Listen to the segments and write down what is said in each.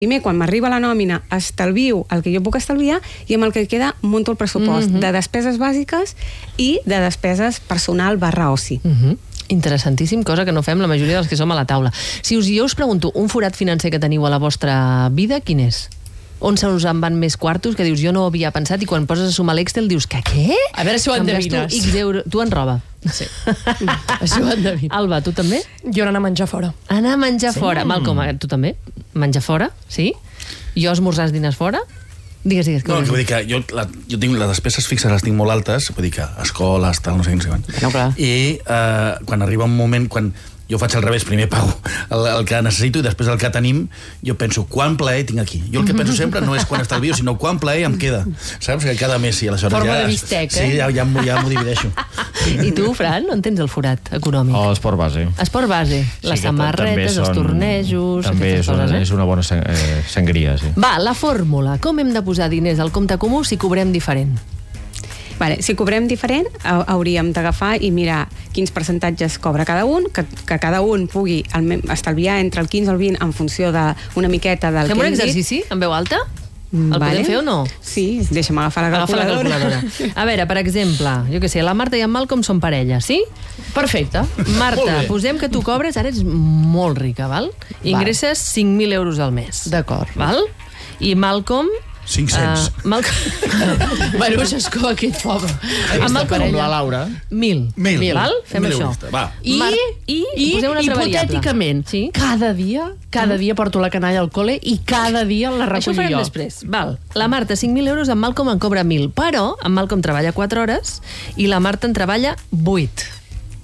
Primer, quan m'arriba la nòmina, estalvio el que jo puc estalviar i amb el que queda munto el pressupost de despeses bàsiques i de despeses personal /oci. Interessantíssim, cosa que no fem la majoria dels que som a la taula. Si jo us pregunto, un forat financer que teniu a la vostra vida, quin és? On se us en van més quartos, que dius, jo no ho havia pensat, i quan poses a sumar l'Excel dius, que què? A veure si ho endevines. Tu en roba. Sí. Això ho endevines. Alba, tu també? Jo anar a menjar fora. Anar a menjar fora. Malcom, tu també? Menjar fora, sí? Jo esmorzars diners fora? Digues. No, que vull dir que jo tinc les despeses fixes, les tinc molt altes, vull dir que escoles, tal, no sé què. No, clar. I quan arriba un moment, quan jo faig al revés, primer pago el que necessito i després el que tenim, jo penso, quant plaer tinc aquí? Jo el que penso sempre no és quan estalvio, sinó quant plaer em queda. Saps? Que cada mes, sí, aleshores forma de bistec, sí, ja m'ho divideixo. I tu, Fran, on tens el forat econòmic? L'esport base. Esport base. Les samarretes, els tornejos, aquestes coses, és una bona sangria, sí. Va, la fórmula. Com hem de posar diners al compte comú si cobrem diferent? Vale, si cobrem diferent, hauríem d'agafar i mirar quins percentatges cobra cada un, que cada un pugui estalviar entre el 15 i el 20 en funció d'una miqueta del que hem dit. Fem un exercici en veu alta? El podem fer o no? Sí, deixa'm agafar la calculadora. A veure, per exemple, jo què sé, la Marta i en Malcom són parella, sí? Perfecte. Marta, posem que tu cobres, ara ets molt rica, val? Ingresses 5.000 euros al mes. D'acord. Val? I Malcom... 500. Bueno, això és com aquest pobre. Com la Laura. 1.000. Val? Fem això. I posem una altra hipotèticament, cada dia porto la canalla al col·le i cada dia la recullo jo. Això ho farem després. Val. La Marta, 5.000 euros, en Malcom en cobra 1.000, però en Malcom treballa 4 hores i la Marta en treballa 8.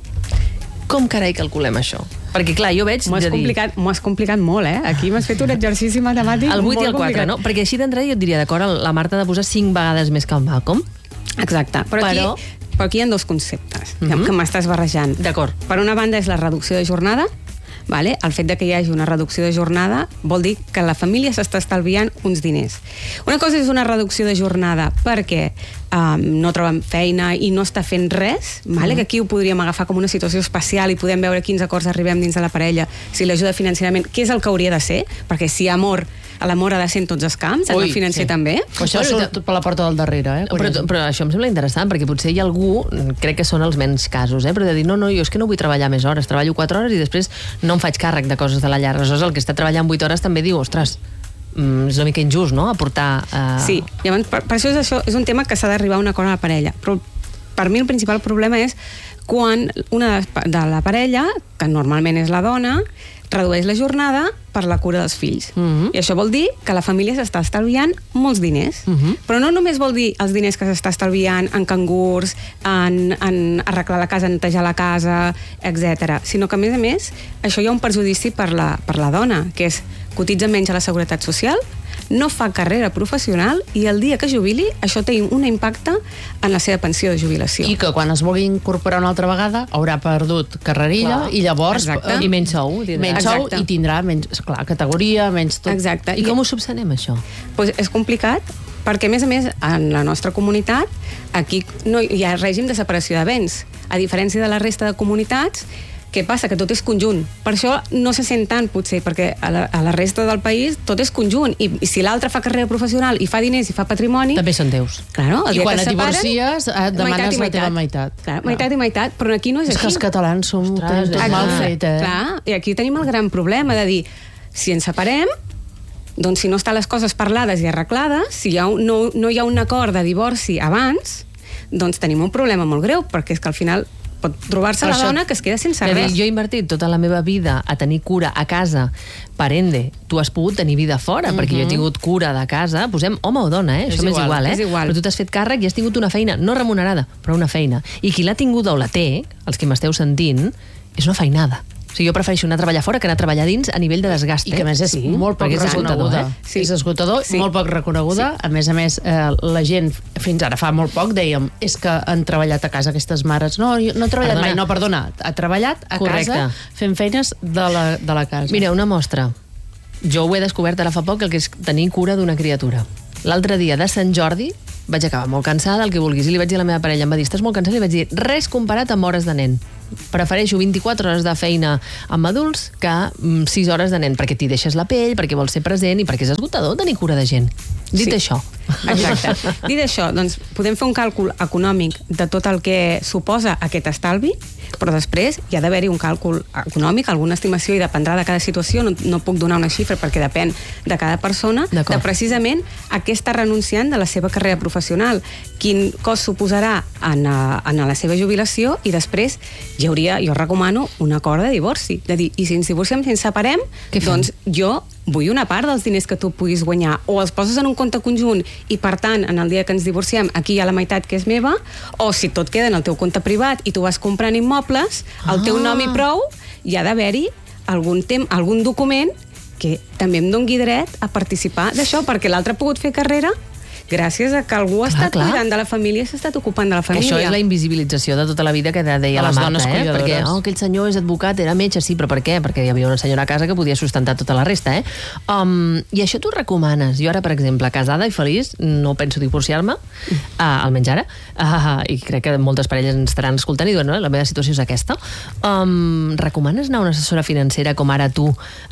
Com carai calculem això? Perquè, clar, jo veig... M'ho has complicat molt, eh? Aquí m'has fet un exercici matemàtic el 8 molt i el 4, complicat. no? Perquè així d'entrada jo et diria, d'acord, la Marta ha de posar 5 vegades més que el Malcom. Exacte. Però aquí hi ha dos conceptes que m'estàs barrejant. D'acord. Per una banda és la reducció de jornada. Vale? El fet de que hi hagi una reducció de jornada vol dir que la família s'està estalviant uns diners. Una cosa és una reducció de jornada perquè no troben feina i no està fent res, vale? Que aquí ho podríem agafar com una situació especial i podem veure quins acords arribem dins de la parella, si l'ajuda financerament, què és el que hauria de ser, perquè si hi ha amor, l'amor ha de ser en tots els camps, en el financer també. Però això surt per la porta del darrere, Però això em sembla interessant, perquè potser hi ha algú, crec que són els menys casos, però de dir, no, jo és que no vull treballar més hores, treballo 4 hores i després no em faig càrrec de coses de la llar. Aleshores, el que està treballant 8 hores també diu, ostres, és una mica injust, no?, aportar... Sí, llavors, per això és un tema que s'ha d'arribar a un acord a la parella. Però per mi el principal problema és quan una de la parella, que normalment és la dona, redueix la jornada per la cura dels fills. I això vol dir que la família s'està estalviant molts diners. Però no només vol dir els diners que s'està estalviant en cangurs, en arreglar la casa, netejar la casa, etc. Sinó que, a més, això hi ha un perjudici per la dona, que és cotitza menys a la Seguretat Social, no fa carrera professional i el dia que jubili això té un impacte en la seva pensió de jubilació. I que quan es vulgui incorporar una altra vegada haurà perdut carrerilla i llavors... I menys sou. Menys sou i tindrà menys, clar, categoria, menys tot. Exacte. I com ho subsanem, això? Pues és complicat perquè, a més, en la nostra comunitat aquí no hi ha règim de separació de béns. A diferència de la resta de comunitats, què passa? Que tot és conjunt. Per això no se sent tant, potser, perquè a la resta del país tot és conjunt. I si l'altre fa carrera professional i fa diners i fa patrimoni... També són teus. Claro, I quan et divorcies demanes la teva meitat. Clar, meitat i meitat, però aquí no és així. És que els catalans som tot mal fet, Clar, i aquí tenim el gran problema de dir, si ens separem, doncs si no estan les coses parlades i arreglades, si no hi ha un acord de divorci abans, doncs tenim un problema molt greu, perquè és que al final pot trobar-se la dona que es queda sense res. Jo he invertit tota la meva vida a tenir cura a casa, per ende, tu has pogut tenir vida fora, perquè jo he tingut cura de casa, posem home o dona, això m'és igual, però tu t'has fet càrrec i has tingut una feina, no remunerada, però una feina. I qui l'ha tinguda o la té, els que m'esteu sentint, és una feinada. O sigui, jo prefereixo anar a treballar fora que anar a treballar dins a nivell de desgast. I que a més és molt poc reconeguda. És esgotador, molt poc reconeguda. A més, la gent, fins ara fa molt poc, dèiem, és que han treballat a casa aquestes mares. No, no he treballat mai, no, perdona. Ha treballat a casa fent feines de la casa. Mira, una mostra. Jo ho he descobert ara fa poc, el que és tenir cura d'una criatura. L'altre dia de Sant Jordi vaig acabar molt cansada, el que vulguis, i li vaig dir a la meva parella, em va dir, estàs molt cansada? I li vaig dir, res comparat amb hores de nen. prefereixo 24 hores de feina amb adults que 6 hores de nen, perquè t'hi deixes la pell, perquè vols ser present i perquè és esgotador tenir cura de gent. Dit això. Exacte. Dit això, doncs podem fer un càlcul econòmic de tot el que suposa aquest estalvi, però després hi ha d'haver-hi un càlcul econòmic, alguna estimació, i dependrà de cada situació, no puc donar una xifra perquè depèn de cada persona, de precisament a què està renunciant de la seva carrera professional, quin cost suposarà en la seva jubilació, i després hi hauria, jo recomano, un acord de divorci, de dir, i si ens divorciem, si ens separem, doncs jo vull una part dels diners que tu puguis guanyar, o els poses en un compte conjunt i, per tant, en el dia que ens divorciem, aquí hi ha la meitat que és meva, o si tot queda en el teu compte privat i tu vas comprant immobles, el teu nom i prou, hi ha d'haver-hi algun document que també em doni dret a participar d'això, perquè l'altre ha pogut fer carrera gràcies a que algú ha estat cuidant de la família, s'ha estat ocupant de la família. Això és la invisibilització de tota la vida que deia la Marta, perquè aquell senyor és advocat, era metge, sí, però per què? Perquè hi havia una senyora a casa que podia sustentar tota la resta, I això tu recomanes? Jo ara, per exemple, casada i feliç, no penso divorciar-me, almenys ara, i crec que moltes parelles ens estaran escoltant i diuen, la meva situació és aquesta. Recomanes anar a una assessora financera com ara tu,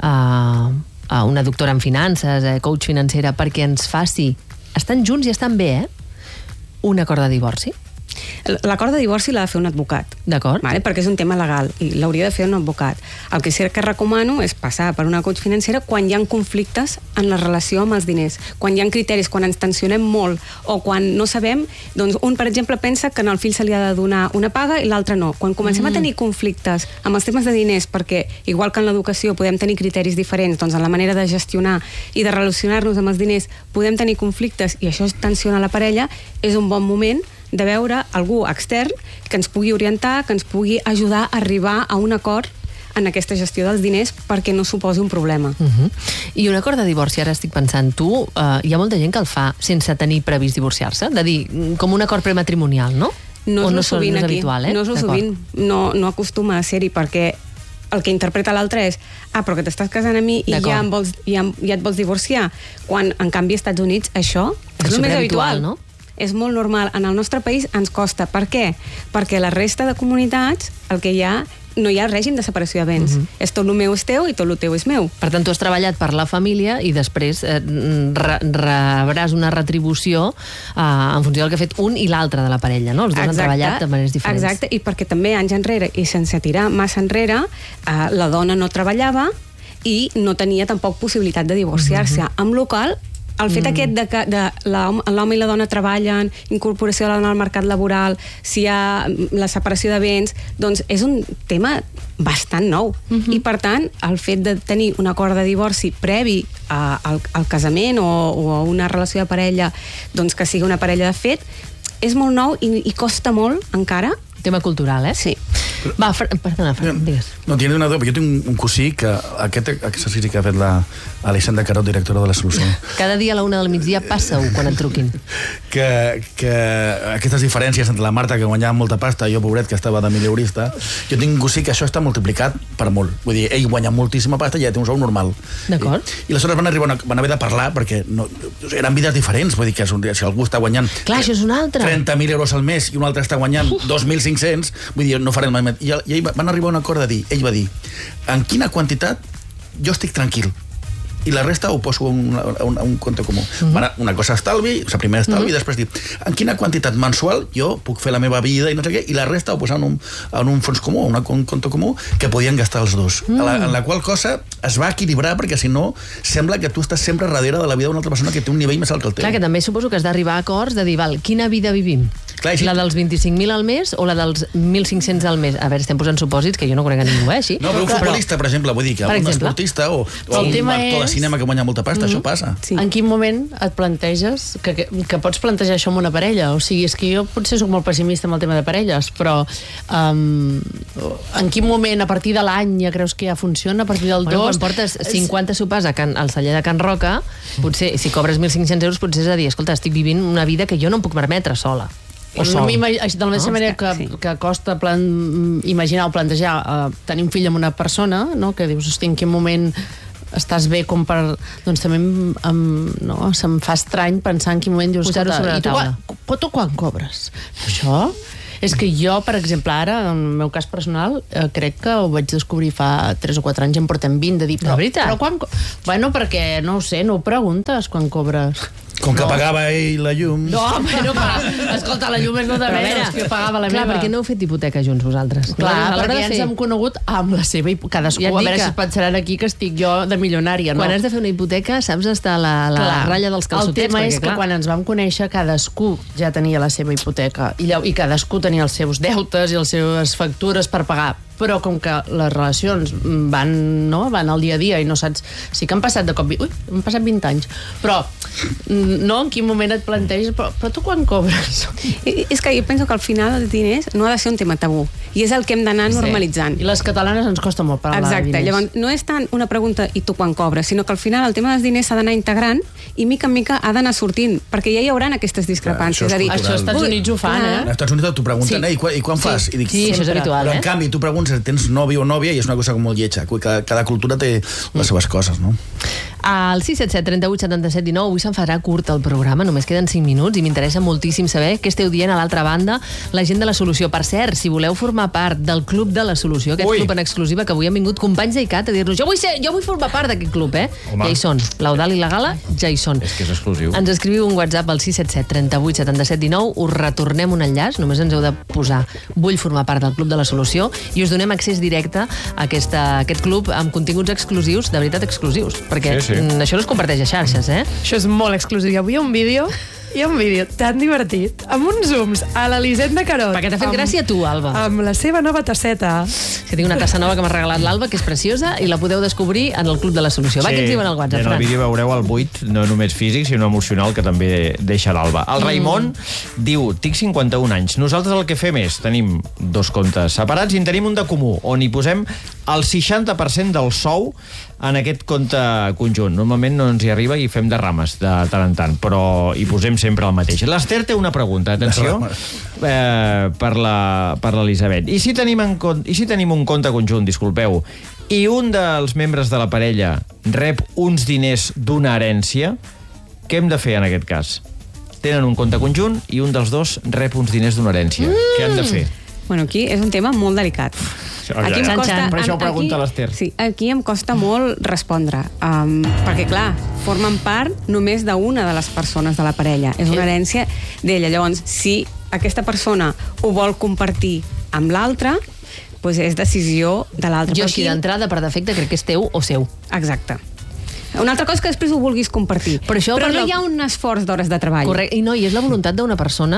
una doctora en finances, coach financera, perquè ens faci, estan junts i estan bé, un acord de divorci? L'acord de divorci l'ha de fer un advocat. D'acord. Perquè és un tema legal i l'hauria de fer un advocat. El que sí que recomano és passar per una coach financera quan hi ha conflictes en la relació amb els diners, quan hi ha criteris, quan ens tensionem molt o quan no sabem, doncs un, per exemple, pensa que al fill se li ha de donar una paga i l'altre no. Quan comencem a tenir conflictes amb els temes de diners, perquè igual que en l'educació podem tenir criteris diferents, doncs en la manera de gestionar i de relacionar-nos amb els diners podem tenir conflictes i això tensiona la parella, és un bon moment de veure algú extern que ens pugui orientar, que ens pugui ajudar a arribar a un acord en aquesta gestió dels diners perquè no suposi un problema. I un acord de divorci, ara estic pensant, hi ha molta gent que el fa sense tenir previst divorciar-se, de dir, com un acord prematrimonial, no? No és sovint aquí. Habitual, no és sovint, no acostuma a ser-hi, perquè el que interpreta l'altre és però que t'estàs casant amb mi i ja et vols divorciar, quan en canvi als Estats Units això és el més habitual, no? És molt normal. En el nostre país ens costa. Per què? Perquè la resta de comunitats no hi ha règim de separació de béns. És tot el meu és teu i tot el teu és meu. Per tant, tu has treballat per la família i després rebràs una retribució en funció del que ha fet un i l'altre de la parella, no? Els dos han treballat de maneres diferents. Exacte, i perquè també anys enrere, i sense tirar massa enrere, la dona no treballava i no tenia tampoc possibilitat de divorciar-se. Amb la qual cosa, el fet aquest de que l'home i la dona treballen, incorporació de la dona al mercat laboral, si hi ha la separació de béns, doncs és un tema bastant nou. I per tant, el fet de tenir un acord de divorci previ al casament o a una relació de parella, doncs que sigui una parella de fet, és molt nou i costa molt encara. Tema cultural, Sí. Va, perdona, digues. No, tinc una dubte, jo tinc un cosí que aquest exercici que ha fet l'Alexandra Carot, directora de la Solució. Cada dia a la 1 del migdia passa-ho quan et truquin. Que aquestes diferències entre la Marta, que guanyava molta pasta, i jo, pobret, que estava de mileurista, jo tinc un cosí que això està multiplicat per molt. Vull dir, ell guanya moltíssima pasta i ja té un sou normal. D'acord. I aleshores van haver de parlar perquè eren vides diferents. Vull dir que si algú està guanyant... Clar, això és un altre. 30.000 euros al mes i un altre està guanyant 2.500, vull dir, no farem mai... I van arribar a un acord de dir, ell va dir, en quina quantitat jo estic tranquil i la resta ho poso a un compte comú. Una cosa estalvi, o sigui, primer estalvi, i després dir, en quina quantitat mensual jo puc fer la meva vida i no sé què, i la resta ho poso en un fons comú, un compte comú, que podien gastar els dos. En la qual cosa es va equilibrar, perquè si no, sembla que tu estàs sempre darrere de la vida d'una altra persona que té un nivell més alt que el teu. Clar, que també suposo que has d'arribar a acords de dir, quina vida vivim? Clar, sí. La dels 25.000 al mes o la dels 1.500 al mes? A veure, estem posant supòsits que jo no conec a ningú, així. No, però un futbolista, per exemple, vull dir que un esportista o un actor de cinema que guanya molta pasta, això passa. Sí. En quin moment et planteges que pots plantejar això amb una parella? O sigui, és que jo potser soc molt pessimista amb el tema de parelles, però en quin moment, a partir de l'any, ja creus que ja funciona? A partir del 2... Quan portes 50 sopars al celler de Can Roca, potser, si cobres 1.500 euros, potser és a dir, escolta, estic vivint una vida que jo no em puc permetre sola. De la mateixa manera que costa imaginar o plantejar tenir un fill amb una persona, no? Que dius, hosti, en quin moment estàs bé com per... Doncs també se'm fa estrany pensar en quin moment dius, posar-ho sobre la taula. Tu quan cobres? Això... És que jo, per exemple, ara, en el meu cas personal, crec que ho vaig descobrir fa 3 o 4 anys, em portem 20 de dir, però quan... Bueno, perquè, no ho sé, no ho preguntes quan cobres. Com que pagava ell la llum... No, però escolta, la llum és no de veres, que jo pagava la meva. Clar, perquè no heu fet hipoteca junts vosaltres. Clar, perquè ja ens hem conegut amb la seva hipoteca. Cadascú, a veure si es pensaran aquí que estic jo de milionària, no? Quan has de fer una hipoteca, saps estar a la ratlla dels calçotets. El tema és que quan ens vam conèixer, cadascú ja tenia la seva hipoteca i cadascú tenia els seus deutes i les seves factures per pagar. Però com que les relacions van al dia a dia i no saps... Sí que han passat de cop... Ui, han passat 20 anys. Però no en quin moment et planteges però tu quan cobres? És que jo penso que al final els diners no ha de ser un tema tabú. I és el que hem d'anar normalitzant. I les catalanes ens costa molt parlar de diners. Exacte. Llavors, no és tant una pregunta i tu quan cobres, sinó que al final el tema dels diners s'ha d'anar integrant i mica en mica ha d'anar sortint, perquè ja hi haurà aquestes discrepàncies. Clar, això als Estats Units ho fan, Als Estats Units t'ho pregunten, i quan fas? I dic, sí, això és habitual, però en canvi tu preguntes si tens nòvio o nòvia i és una cosa molt lletja. Cada cultura té les seves coses, no? Al 677 38 77 19 avui se'n farà curt el programa, només queden 5 minuts i m'interessa moltíssim saber què esteu dient a l'altra banda, la gent de La Solució. Per cert, si voleu formar part del Club de La Solució, aquest club en exclusiva que avui han vingut companys d'ICAT a dir-nos jo vull formar part d'aquest club, ja hi són. L'Eudal i la Gala ja hi són. És que és exclusiu. Ens escriviu un WhatsApp al 677 38 77 19, us retornem un enllaç, només ens heu de posar vull formar part del Club de La Solució i us donem accés directe a aquest club amb continguts exclusius, de veritat exclusius, perquè això no es comparteix a xarxes, Això és molt exclusiu. Hi havia un vídeo tan divertit, amb uns zooms a l'Elisenda Carot. Perquè t'ha fet gràcia a tu, Alba. Amb la seva nova tasseta. Que tinc una tassa nova que m'ha regalat l'Alba, que és preciosa, i la podeu descobrir en el Club de La Solució. Va, què ens diuen al WhatsApp, en el vídeo veureu el buit, no només físic, sinó emocional, que també deixa l'Alba. El Raimon diu, tinc 51 anys. Nosaltres el que fem és, tenim 2 comptes separats i en tenim un de comú, on hi posem el 60% del sou en aquest compte conjunt. Normalment no ens hi arriba i fem de rames de tant en tant, però hi posem sempre el mateix. L'Ester té una pregunta, atenció, per l'Elisabet. I si tenim un compte conjunt, disculpeu, i un dels membres de la parella rep uns diners d'una herència, què hem de fer en aquest cas? Tenen un compte conjunt i un dels dos rep uns diners d'una herència. Què han de fer? Bueno, aquí és un tema molt delicat. Aquí em costa, per això ho pregunta l'Ester. Sí, aquí em costa molt respondre, perquè, clar, formen part només d'una de les persones de la parella. És una herència d'ella. Llavors, si aquesta persona ho vol compartir amb l'altra, doncs és decisió de l'altra. Jo així d'entrada, per defecte, crec que és teu o seu. Exacte. Una altra cosa és que després ho vulguis compartir. Però no hi ha un esforç d'hores de treball. Correcte. I no, i és la voluntat d'una persona,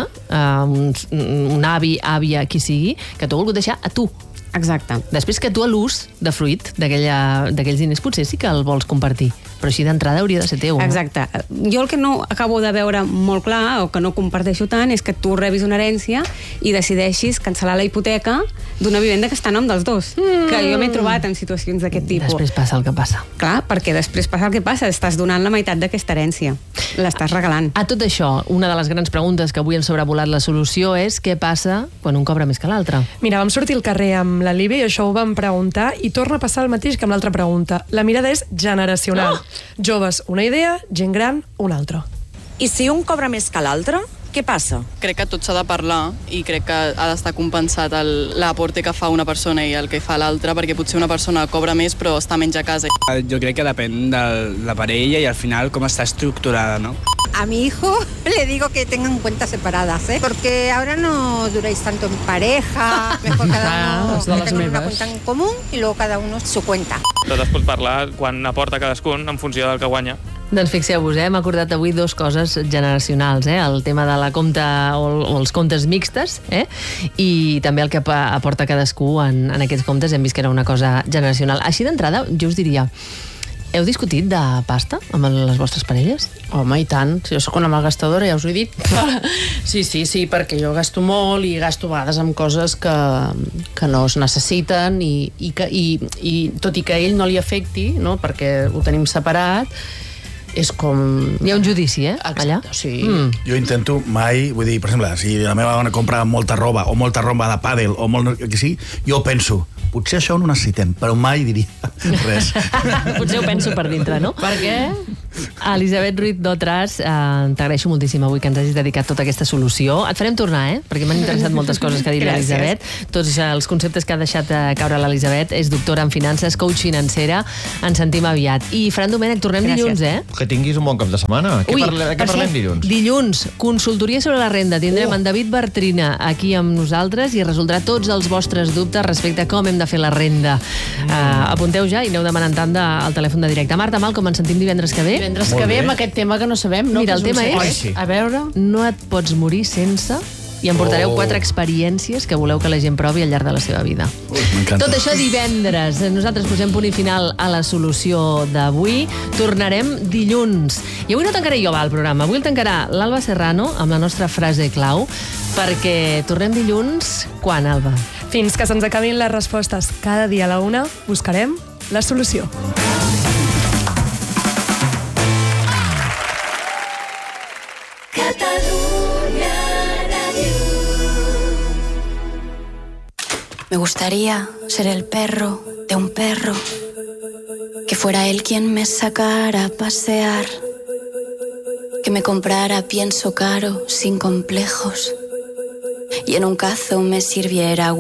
un avi, àvia, qui sigui, que t'ho ha volgut deixar a tu. Exacte. Després que tu a l'ús de fruit d'aquells diners potser sí que el vols compartir, però així d'entrada hauria de ser teu. Exacte. Jo el que no acabo de veure molt clar, o que no comparteixo tant, és que tu rebis una herència i decideixis cancel·lar la hipoteca d'una vivenda que està a nom dels dos. Que jo m'he trobat en situacions d'aquest tipus. Després passa el que passa. Clar, perquè després passa el que passa. Estàs donant la meitat d'aquesta herència. L'estàs regalant. A tot això, una de les grans preguntes que avui han sobrevolat La Solució és què passa quan un cobra més que l'altre? Mira, vam sortir al carrer amb la Líbia i això ho vam preguntar i torna a passar el mateix que amb l'altra pregunta. La mirada és generacional. Joves, una idea, gent gran, una altra. I si un cobra més que l'altre, què passa? Crec que tot s'ha de parlar i crec que ha d'estar compensat l'aporte que fa una persona i el que fa l'altra, perquè potser una persona cobra més però està menys a casa. Jo crec que depèn de la parella i al final com està estructurada, ¿no? A mi hijo le digo que tengan cuentas separadas, porque ahora no duráis tanto en pareja, mejor cada uno tenga una cuenta en común y luego cada uno su cuenta. Tot es pot parlar quan aporta cadascun en funció del que guanya. Doncs fixeu-vos, hem acordat avui 2 coses generacionals, el tema de la compta o els comptes mixtes, i també el que aporta cadascú en aquests comptes. Hem vist que era una cosa generacional. Així d'entrada, jo us diria, heu discutit de pasta amb les vostres parelles? Home, i tant. Jo sóc una malgastadora, ja us ho he dit. Sí, perquè jo gasto molt i gasto a vegades amb coses que no es necessiten i tot i que a ell no li afecti, no, perquè ho tenim separat, és com... Hi ha un judici, allà? Sí. Jo intento mai, vull dir, per exemple, si la meva dona compra molta roba, o molta roba de pàdel, o molt que sí, jo penso, potser això ho necessitem, però mai diria res. Potser ho penso per dintre, no? Per què? Elisabet Ruiz Dotras, t'agraeixo moltíssim avui que ens hagis dedicat tota aquesta solució. Et farem tornar, perquè m'han interessat moltes coses que ha dit l'Elisabet. Tots els conceptes que ha deixat caure l'Elisabet. És doctora en finances, coach financera. Ens sentim aviat. I Fran Domènech, tornem dilluns, Que tinguis un bon cap de setmana. Què parlem dilluns? Dilluns, consultoria sobre la renda. Tindrem en David Bartrina aquí amb nosaltres i resoldrà tots els vostres dubtes respecte a com hem de fer la renda. Apunteu ja i aneu demanant tant al telèfon de directe. Marta Malcom, ens sentim divendres que ve? Divendres que ve amb aquest tema que no sabem. Mira, el tema és, a veure, no et pots morir sense... I em portareu 4 experiències que voleu que la gent provi al llarg de la seva vida. Tot això divendres. Nosaltres posem punt i final a la solució d'avui. Tornarem dilluns. I avui no tancaré jo el programa. Avui el tancarà l'Alba Serrano amb la nostra frase clau, perquè tornem dilluns quan, Alba? Fins que se'ns acabin les respostes. Cada dia a la 1 buscarem la solució. Me gustaría ser el perro de un perro, que fuera él quien me sacara a pasear, que me comprara pienso caro sin complejos y en un cazo me sirviera